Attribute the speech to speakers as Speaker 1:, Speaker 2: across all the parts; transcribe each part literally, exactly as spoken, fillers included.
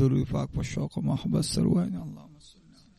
Speaker 1: درود پاک په شوق او محبت سره وایي اللهم صل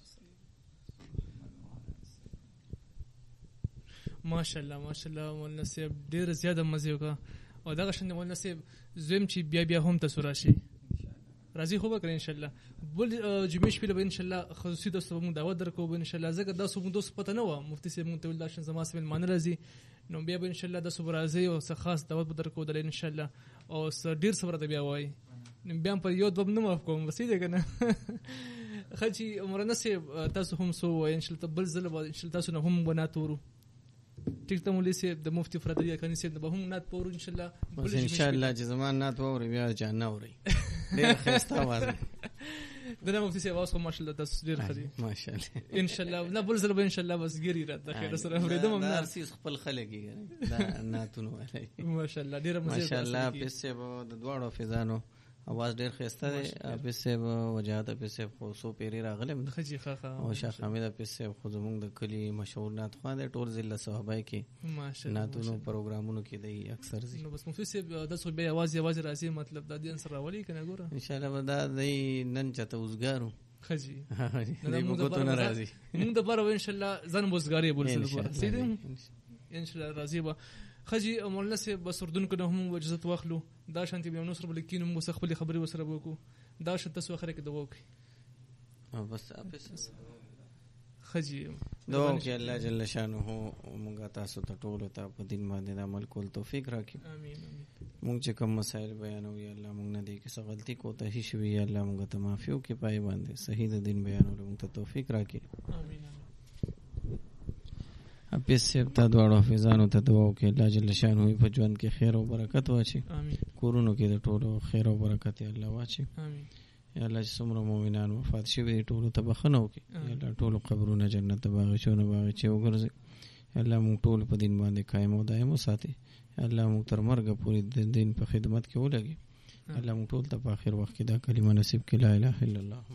Speaker 2: ماشاءالله ماشاءالله مولانا صاحب ډیر زیاته مزه وکړه او دغه شند مولانا صاحب زم چې بیا بیا هم تاسو راشي راځي خو به کړئ ان شاء الله بل جمعې شپې به ان شاء الله خصوصي دوستو موږ دعوت درکو به ان شاء الله زګر تاسو موږ دوست پته نه و مفتي صاحب موږ ته ول داشن زما سمل مان راځي نو بیا به ان شاء الله تاسو راځي او څه خاص دعوت به درکو دل ان شاء الله او ډیر صبر ته بیا وای بیا په یو دوب نه معاف کوم وسیده کنه خچي مولانا صاحب تاسو هم سو ان شاء الله بل زله ان شاء الله تاسو نه هم بناتورو ټیک ته مولوی صاحب د مفتی فرادی کني صاحب به هم نات پور ان شاء الله
Speaker 3: بس ان شاء الله چې زمان نات ووري بیا جان اوري ډیر خسته आवाज
Speaker 2: دا مفتی صاحب اوس هم ماشاءالله تاسو ډیر خدي
Speaker 3: ماشاءالله
Speaker 2: ان شاء الله نه بل زله ان شاء الله بس ګری راته خیر سره اوریدم
Speaker 3: نه ارسیس خپل خلګي دا ناتونو ولای
Speaker 2: ماشاءالله ډیر مزه
Speaker 3: ماشاءالله پیسه به د دوړو فزانو आवाज ډیر خسته ده پیسه وجاهت پیسه خو سو پیری راغله
Speaker 2: خجی خخه
Speaker 3: او شیخ حمید پیسه خو زمونږ د کلی مشهور نات خوان دي ټول ضلع صحابای کې
Speaker 2: ماشاءالله
Speaker 3: ناتونو پروګرامونو کې دی اکثر زی
Speaker 2: نو بس مفتی صاحب د څو به आवाज आवाज راځي مطلب د دین سره ولي کنه ګوره
Speaker 3: ان شاء الله دا دی نن چته وزګارو
Speaker 2: خجی
Speaker 3: نه موږ ته ناراضي
Speaker 2: موږ د بارو ان شاء الله ځان وزګاری بول سره ان شاء الله راضي به خجی مولانا صاحب بسردون کنه هم اجازه واخلو دا شانتي به نو سره بلکین موږ خپل خبري وسره وکړو دا شت تاسو اخره کې دوه کوي
Speaker 3: او بس اپس
Speaker 2: خجی
Speaker 3: دوه کې الله جل شانه موږ تاسو ته ټول ته په دین باندې عمل کول توفیق راکړي
Speaker 2: امين امين
Speaker 3: موږ چې کوم مسائل بیانو یا الله موږ نه دي کې څه غلطي کوته هي شوی یا الله موږ ته معافي وکړي پای باندې صحیح د دین بیانولو موږ ته توفیق راکړي
Speaker 2: امين
Speaker 3: اپس سب ته دواړو حافظانو ته دعا وکړي الله جل شانه په ژوند کې خیر او برکت واچي
Speaker 2: امين
Speaker 3: کورونو کې د ټولو خیر او برکت الله واچي
Speaker 2: امين
Speaker 3: یا الله چې څومره مؤمنان وفات شوي ټولو ته بخښنه وکړي یا الله ټولو قبرونه جنت باغچونه باغچې وګرځي الله موږ ټول په دین باندې قائم او دائم وساتي الله موږ تر مرګه پورې د دین په خدمت کې ولګي الله موږ ټول ته په آخر وخت کې دا کلمه نصیب کړي لا اله الا الله